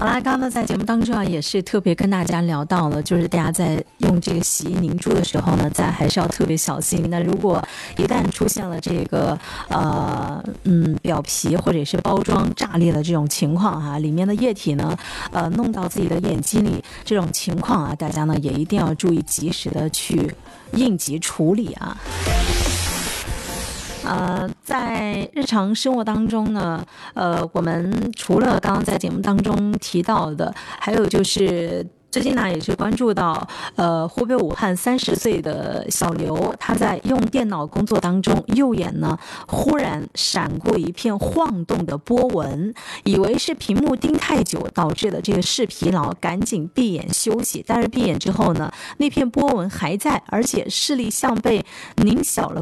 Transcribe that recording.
好啦，刚刚呢在节目当中啊，也是特别跟大家聊到了，就是大家在用这个洗衣凝珠的时候呢，还是要特别小心。那如果一旦出现了这个表皮或者是包装炸裂的这种情况啊，里面的液体呢弄到自己的眼睛里这种情况啊，大家呢也一定要注意及时的去应急处理啊。在日常生活当中呢，我们除了刚刚在节目当中提到的，还有就是最近呢也是关注到，湖北武汉30岁的小刘，他在用电脑工作当中，右眼呢忽然闪过一片晃动的波纹，以为是屏幕盯太久导致的这个视疲劳，赶紧闭眼休息。但是闭眼之后呢，那片波纹还在，而且视力像被拧小了